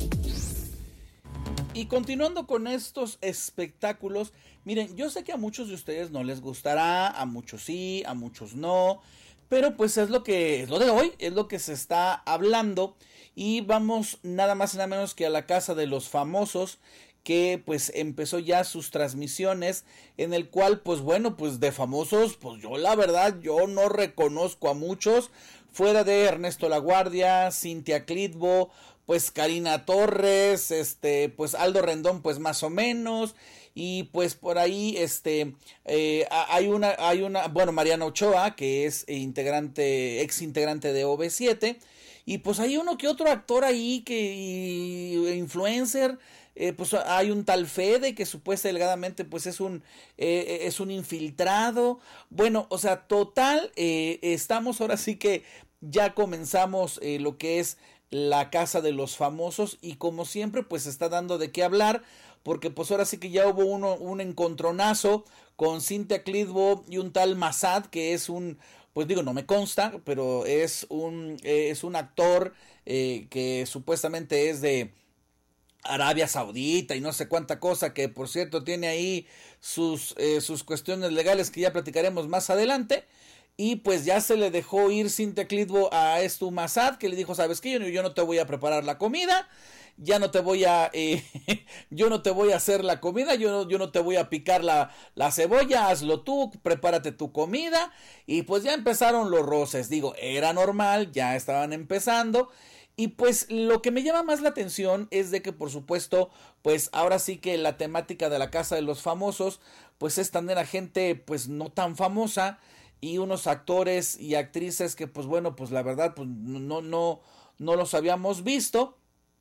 Y continuando con estos espectáculos, miren, yo sé que a muchos de ustedes no les gustará, a muchos sí, a muchos no, pero pues es lo de hoy, es lo que se está hablando. Y vamos nada más y nada menos que a la Casa de los Famosos, que pues empezó ya sus transmisiones, en el cual pues bueno, pues de famosos, pues yo la verdad, yo no reconozco a muchos, fuera de Ernesto Laguardia, Cintia Clitbo, pues Karina Torres, pues Aldo Rendón, pues más o menos, y pues por ahí hay una, bueno, Mariana Ochoa, que es ex integrante de OV7, y pues hay uno que otro actor ahí y influencer, pues hay un tal Fede que supuestamente delgadamente pues es un infiltrado. Bueno, o sea, total, estamos ahora sí que ya comenzamos lo que es la Casa de los Famosos, y como siempre pues está dando de qué hablar, porque pues ahora sí que ya hubo un encontronazo con Cintia Clitbo y un tal Massad, que es pues digo, no me consta, pero es un actor que supuestamente es de Arabia Saudita y no sé cuánta cosa, que por cierto tiene ahí sus cuestiones legales que ya platicaremos más adelante. Y pues ya se le dejó ir Cintia Clitbo a Massad, que le dijo, ¿sabes qué? Yo no te voy a preparar la comida, ya no te voy a yo no te voy a hacer la comida, yo no te voy a picar la cebolla, hazlo tú, prepárate tu comida. Y pues ya empezaron los roces, digo, era normal, ya estaban empezando. Y pues lo que me llama más la atención es de que por supuesto, pues ahora sí que la temática de la Casa de los Famosos, pues es tener a gente pues no tan famosa, y unos actores y actrices que pues bueno, pues la verdad pues no los habíamos visto.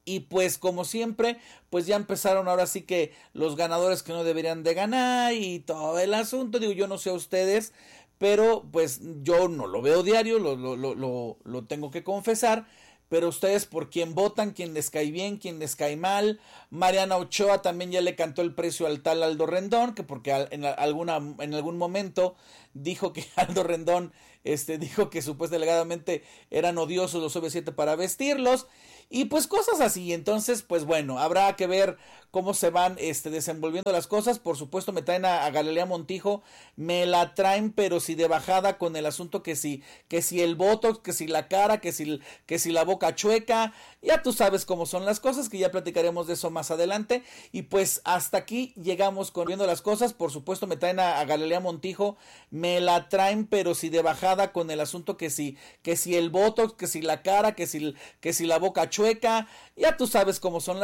Y pues como siempre, pues ya empezaron ahora sí que los ganadores que no deberían de ganar y todo el asunto. Digo, yo no sé a ustedes, pero pues yo no lo veo diario, lo tengo que confesar. Pero ustedes por quién votan, quién les cae bien, quién les cae mal. Mariana Ochoa también ya le cantó el precio al tal Aldo Rendón, que porque en algún momento dijo que Aldo Rendón dijo que supuestamente eran odiosos los OV7 para vestirlos. Y pues cosas así. Entonces, pues bueno, habrá que ver cómo se van desenvolviendo las cosas. Por supuesto me traen a Galilea Montijo, me la traen pero si de bajada con el asunto que si el botox, que si la cara, que si la boca chueca. Ya tú sabes cómo son las cosas, que ya platicaremos de eso más adelante. Y pues hasta aquí llegamos con viendo las cosas. Por supuesto me traen a Galilea Montijo, me la traen pero si de bajada con el asunto que si el botox, que si la cara, que si la boca chueca. Ya tú sabes cómo son las